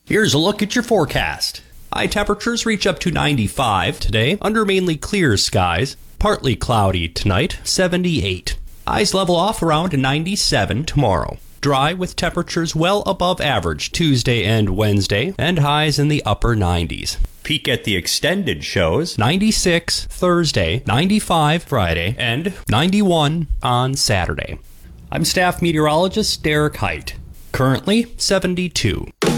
Here's a look at your forecast. High temperatures reach up to 95 today under mainly clear skies. Partly cloudy tonight, 78. Highs level off around 97 tomorrow. Dry with temperatures well above average Tuesday and Wednesday, and highs in the upper 90s. Peak at the extended shows 96 Thursday, 95 Friday, and 91 on Saturday. I'm staff meteorologist Derek Height. Currently 72.